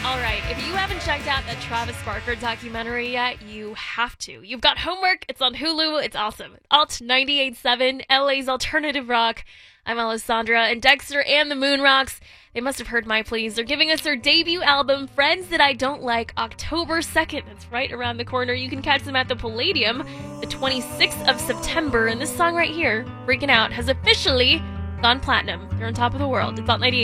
All right, if you haven't checked out that Travis Barker documentary yet, you have to. You've got homework. It's on Hulu. It's awesome. Alt 98.7, LA's alternative rock. I'm Alessandra, and Dexter and the Moon Rocks. They must have heard my pleas. They're giving us their debut album, Friends That I Don't Like, October 2nd. That's right around the corner. You can catch them at the Palladium the 26th of September. And this song right here, Freaking Out, has officially gone platinum. They're on top of the world. It's Alt 98.